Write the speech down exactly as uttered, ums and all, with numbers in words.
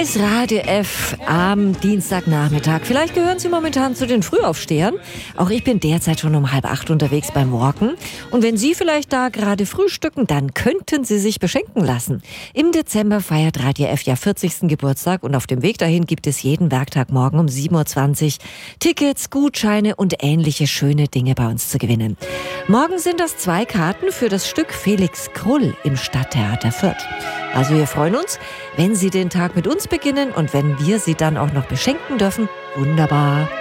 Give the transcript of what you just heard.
ist Radio F am Dienstagnachmittag. Vielleicht gehören Sie momentan zu den Frühaufstehern. Auch ich bin derzeit schon um halb acht unterwegs beim Walken. Und wenn Sie vielleicht da gerade frühstücken, dann könnten Sie sich beschenken lassen. Im Dezember feiert Radio F ja vierzigsten Geburtstag und auf dem Weg dahin gibt es jeden Werktagmorgen um sieben Uhr zwanzig Tickets, Gutscheine und ähnliche schöne Dinge bei uns zu gewinnen. Morgen sind das zwei Karten für das Stück Felix Krull im Stadttheater Fürth. Also wir freuen uns, wenn Sie den Tag mit uns beginnen und wenn wir Sie dann auch noch beschenken dürfen. Wunderbar.